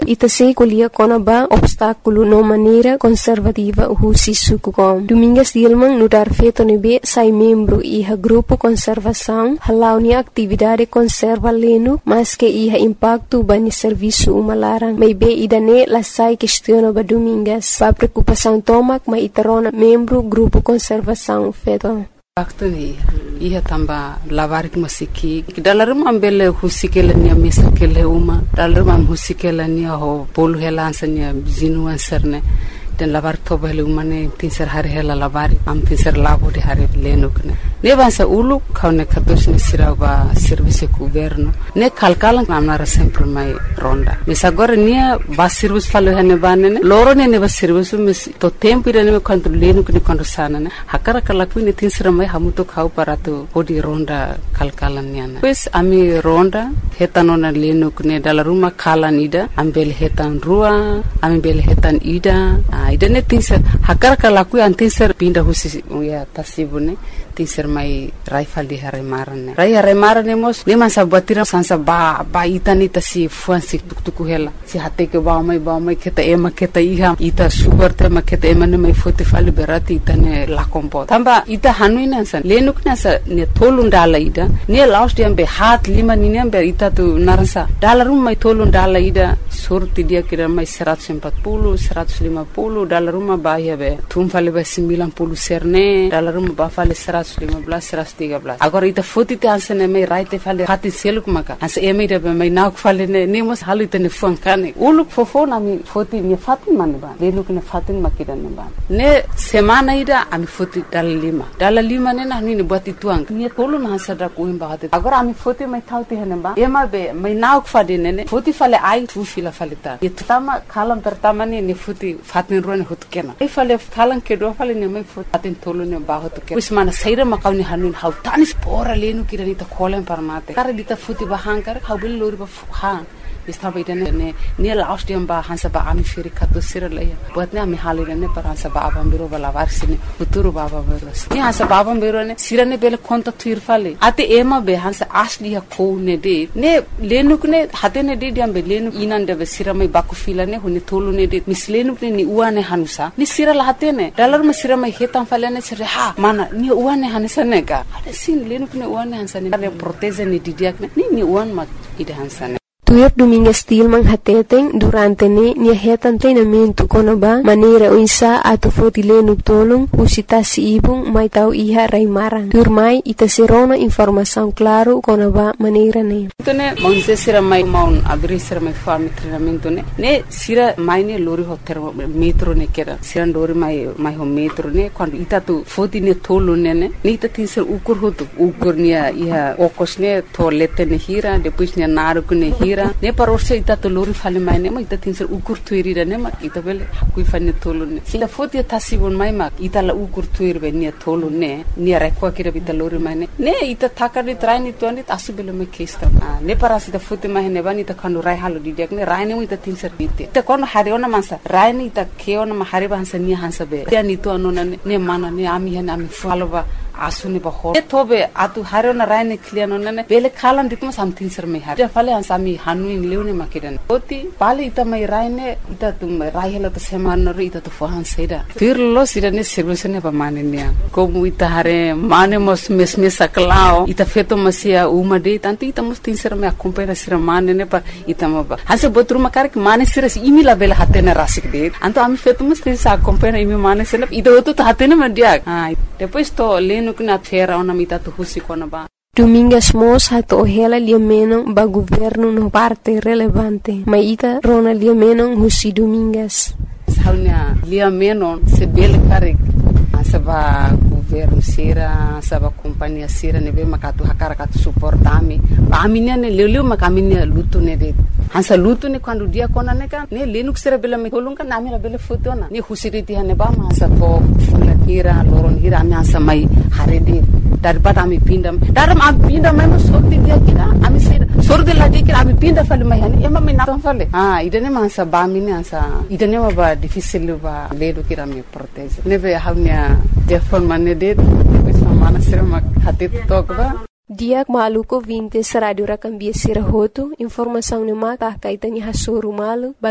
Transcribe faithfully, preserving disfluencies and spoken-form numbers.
ita se kulia kona ba obstáculo no maneira conservativa husi sukukom. Domingas Dilman no dar feito nebe sai membro iha grupo conservação halau ni atividade conserva leno mas que iha impacto bani serviço umalarang may be idane la sai questiona ba Domingas ba preocupação tomak ma itarona membro grupo conservação feito. Waktu ni iha tamba lavarik masiki dalarum ambele husikela nia mesakele uma dalarum am husikela nia ho polu helansa nia zinu anserne den lavar tobele umane tinser hari hela lavari am tinser lavo de hari lenukne ne vansa ulu kaune kados ni sirava service governo ne kalkalan amnara sempre mai ronda mis agora nia va service falo hene banene loro ne ne va service mis to tempo ire ne quando lenukne quando sana ne hakara kala kuine tinser mai hamuto khau parato odi ronda kalkalan niana pues ami ronda hetanona lenukne dalaruma kala nida ambel hetan rua ambel hetan ida ida ne tinser hakara kala ku antinser pinda husi ya tasibune tinser mai raifal di hare marane rai hare marane mos ne masa batira sansa ba ba itani tasi fuansi tuktuku hela si hate ke ba mai ba mai keta ema keta iha ita sugar te ma keta ema ne mai fote fali berati itane la kompo tamba ita hanuina san lenuk na sa ne tolun dala ida ne last dia be hat lima ni ne be ita tu naransa dalarum mai tolun dala ida surti dia kira mai seratus empat puluh seratus lima puluh dalarum ba ya be tum fali be sembilan puluh serne dalarum ba fali seratus lima belas seratus tiga belas agora ita foto te ansene mai raite fale hati seluk maka anse eme de mai nak fale ne ne mos halu te ne funkane uluk fofo na mi foto ni fatin man ba lenuk ne fatin makida ne ba ne semana ida ami foto dal lima dal lima ne na ni buat ituang ni tolu na sada ko imba hate agora ami foto mai thauti hene ba ema be mai nak fade ne ne foto fale ai tu fila fale ta itama kalam pertama ne ne foto fatin ro ne hot kena ai fale kalan ke do fale ne mai foto fatin tolu ne ba hot ke usmana saira makauni hanun hau tanis pora lenu kira ni ta kolen parmate kare dita futi bahangkar hau bel lori ba ha istaba idane ne ne last dia ba hansa ba ami firi kato siralaya buat ne ami halire ne par hansa ba abam biro bala varsine futuro baba beros ne hansa ba abam biro ne sirane bele konta tuir fale ate ema be hansa asli ha ko ne de ne lenu ne hate ne de dia be lenu inan de be siramai baku fila ne hone tolu ne de mislenu ne ni uane hanusa ni sirala hate ne dalar ma siramai hetan fale ne sire ha mana ni uane hansa ne ka ade sin lenu ne uane hansa ne ne proteze ni didiak ne ni uan ma ide hansa ne Tuir Domingas Dilman hateteng durante ne nia hetan treinamento konoba maneira uisa atu foti lenuk tolong usita si ibung mai tau iha rai marang. Tuir mai ita serona informação claro konoba maneira ne. Itu ne maunse sira mai maun abri sira mai farm treinamento ne. Ne sira mai ne lori hotel metro ne kera. Sira lori mai mai ho metro ne quando ita tu foti ne tolu ne ne. Ne ita tinser ukur hotu ukur nia iha okos ne toilette ne hira depois ne naruku ne hira ne parorse ita to lori fale mai ne ma ita tinser ukur tuiri ne ma ita bele hakui fane tolu ne sila foti tasibon mai ma ita la ukur tuiri be ne tolu ne ne rekwa kira bita lori mai ne ne ita takari traini to ne tasibele me kesta ne parasi ita foti mai ne bani ita kanu rai halu di nek ne rai ne ita tinser bite ita kono hariona mansa rai ne ita keona ma hariba hansa ni hansa be ya ni to anona ne mana ne ami hene ami faloba asuni baho e tobe atu harona raine kliano nene bele khalam ditma something sir me har fale ansami hanuin leune makidan oti pale ita mai raine ita tum rai hela to seman no ita to fohan seida tirlo sirane service ne pa manenia como ita hare mane mos mes mes saklao ita feto masia uma de tanti ita mos tin sir me acompanha sir mane ne pa ita ma hanse botru makar ke mane sir imi la bele hatena rasik de anto ami feto mos tin sa acompanha imi mane sir ida oto to hatena ma dia ha depois to leno na fera ona mita tu husi kona ba Domingas mos hato ohela liameno ba governo no parte relevante maita rona liameno husi Domingas saunya liameno se bel karek asaba governo sera asaba companhia sera ne be makatu hakara katu suportami ba aminia ne leleu makaminia lutu ne de hansa lutu ne quando dia kona ne kan ne lenuk sera bela me tolunga na amira bela fotona ne husiriti hane ba ma sa to fula hira loron hira ami hansa mai harede daripada ami pindam daram ami pindam mai sorti dia kira ami sera sorti la dia kira ami pinda fale mai hane ema me na fale ah idene ma hansa ba mine hansa idene ma ba difficile ba ledo kira me protege ne be haunya telefon mane de bisa mana sera mak hatit tok ba Diak maluko vintes radio rakambia sira hotu informação ne maka kaitani hasuru malu